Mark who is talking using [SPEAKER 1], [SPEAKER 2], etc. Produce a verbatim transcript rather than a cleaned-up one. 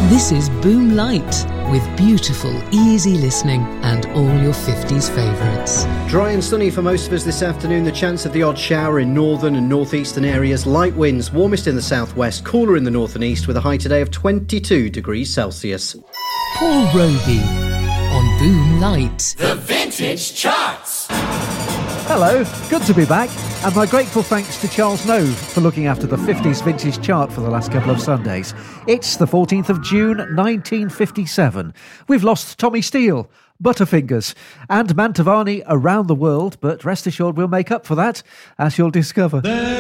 [SPEAKER 1] This is Boom Light, with beautiful, easy listening and all your fifties favourites.
[SPEAKER 2] Dry and sunny for most of us this afternoon. The chance of the odd shower in northern and northeastern areas. Light winds, warmest in the southwest, cooler in the north and east, with a high today of twenty-two degrees Celsius.
[SPEAKER 1] Paul Roby on Boom Light.
[SPEAKER 3] The Vintage Charts.
[SPEAKER 4] Hello, good to be back, and my grateful thanks to Charles Nove for looking after the fifties Vintage Chart for the last couple of Sundays. It's the fourteenth of June nineteen fifty-seven. We've lost Tommy Steele, Butterfingers, and Mantovani around the world, but rest assured we'll make up for that, as you'll discover.